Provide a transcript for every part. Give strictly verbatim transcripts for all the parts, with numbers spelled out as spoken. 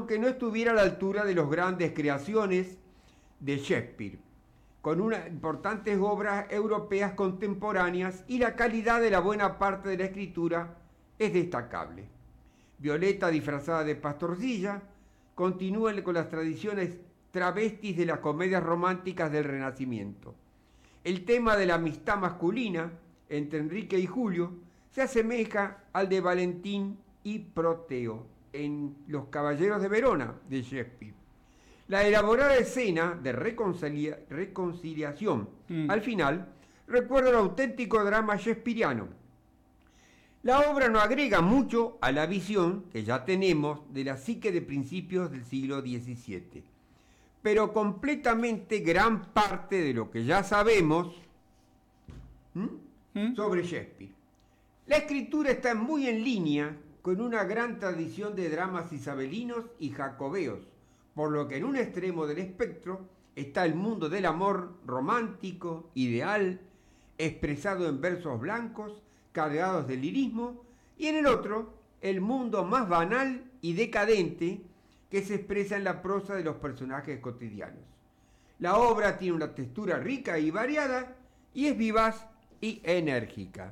que no estuviera a la altura de las grandes creaciones de Shakespeare, con unas importantes obras europeas contemporáneas, y la calidad de la buena parte de la escritura es destacable. Violeta, disfrazada de pastorcilla, continúa con las tradiciones travestis de las comedias románticas del Renacimiento. El tema de la amistad masculina entre Enrique y Julio se asemeja al de Valentín y Proteo en Los Caballeros de Verona de Shakespeare. La elaborada escena de reconcilia- reconciliación mm. al final recuerda el auténtico drama shakespeariano. La obra no agrega mucho a la visión que ya tenemos de la psique de principios del siglo diecisiete, pero completamente gran parte de lo que ya sabemos ¿Mm? ¿Mm? sobre Shakespeare. La escritura está muy en línea con una gran tradición de dramas isabelinos y jacobeos, por lo que en un extremo del espectro está el mundo del amor romántico, ideal, expresado en versos blancos, cargados de lirismo, y en el otro, el mundo más banal y decadente que se expresa en la prosa de los personajes cotidianos. La obra tiene una textura rica y variada, y es vivaz y enérgica.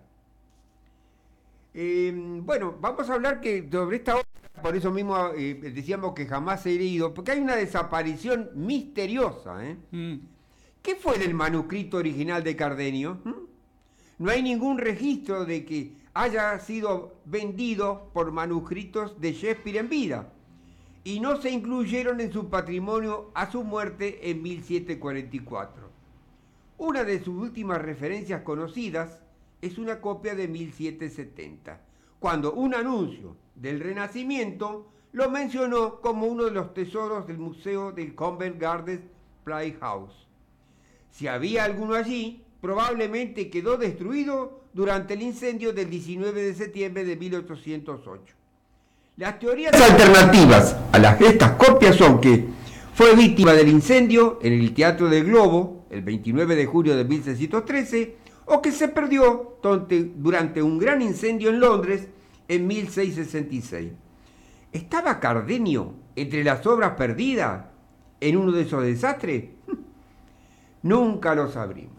Eh, bueno, vamos a hablar que sobre esta obra, por eso mismo eh, decíamos que jamás he leído, porque hay una desaparición misteriosa. ¿eh? Mm. ¿Qué fue del manuscrito original de Cardenio? ¿Mm? No hay ningún registro de que haya sido vendido por manuscritos de Shakespeare en vida, y no se incluyeron en su patrimonio a su muerte en mil setecientos cuarenta y cuatro. Una de sus últimas referencias conocidas es una copia de mil setecientos setenta, cuando un anuncio del Renacimiento lo mencionó como uno de los tesoros del Museo del Covent Garden Playhouse. Si había alguno allí, probablemente quedó destruido durante el incendio del diecinueve de septiembre de mil ochocientos ocho. Las teorías alternativas a las, estas copias son que fue víctima del incendio en el Teatro del Globo el veintinueve de julio de mil seiscientos trece, o que se perdió durante un gran incendio en Londres en mil seiscientos sesenta y seis. ¿Estaba Cardenio entre las obras perdidas en uno de esos desastres? Nunca lo sabremos.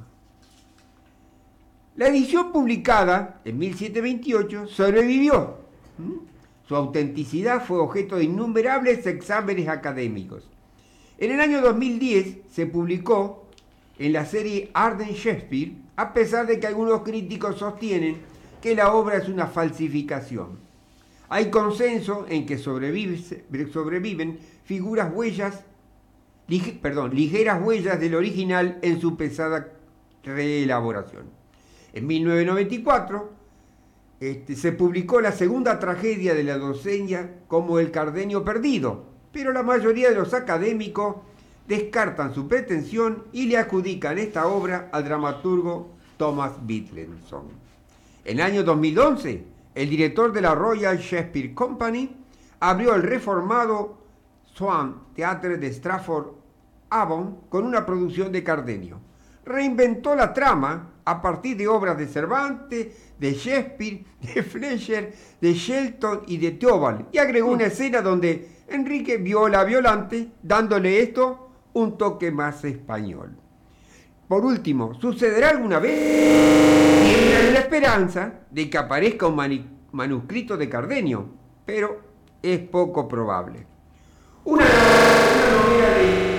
La edición publicada en mil setecientos veintiocho sobrevivió. Su autenticidad fue objeto de innumerables exámenes académicos. En el año dos mil diez se publicó en la serie Arden Shakespeare, a pesar de que algunos críticos sostienen que la obra es una falsificación. Hay consenso en que sobrevive, sobreviven figuras huellas, lige, perdón, ligeras huellas del original en su pesada reelaboración. En mil novecientos noventa y cuatro este, se publicó la segunda tragedia de la doncella como El Cardenio Perdido, pero la mayoría de los académicos descartan su pretensión y le adjudican esta obra al dramaturgo Thomas Bittlenson. En el año dos mil once, el director de la Royal Shakespeare Company abrió el reformado Swan Theatre de Stratford-Avon con una producción de Cardenio. Reinventó la trama a partir de obras de Cervantes, de Shakespeare, de Fletcher, de Shelton y de Theobald, y agregó una escena donde Enrique viola a Violante, dándole esto un toque más español. Por último, ¿sucederá alguna vez? Tienen la esperanza de que aparezca un mani- manuscrito de Cardenio, pero es poco probable. Una, una novela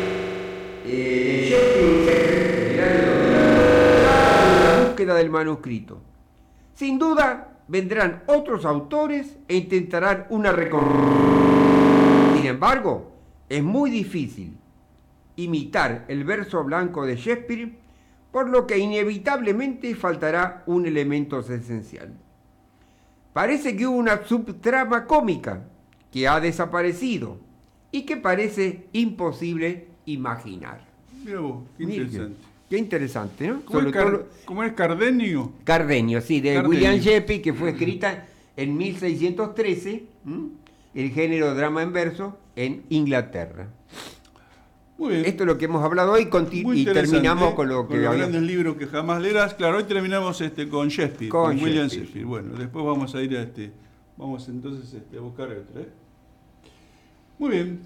de, eh, de Shakespeare del año dos mil, la búsqueda del manuscrito. Sin duda, vendrán otros autores e intentarán una reconstrucción. Sin embargo, es muy difícil imitar el verso blanco de Shakespeare, por lo que inevitablemente faltará un elemento esencial. Parece que hubo una subtrama cómica que ha desaparecido y que parece imposible imaginar. Mira vos, qué interesante. Qué interesante, ¿no? ¿Cómo, es, Car ¿Cómo es Cardenio? Cardenio, sí, de Cardenio. William Shakespeare, que fue escrita en mil seiscientos trece, ¿m? el género drama en verso, en Inglaterra. Muy bien. Esto es lo que hemos hablado hoy y terminamos con lo que con los había... grandes libros que jamás leerás. Claro, hoy terminamos este con Shakespeare, con, con William Shakespeare. Shakespeare. Bueno, después vamos a ir a este, vamos entonces este, a buscar otro. ¿eh? Muy bien.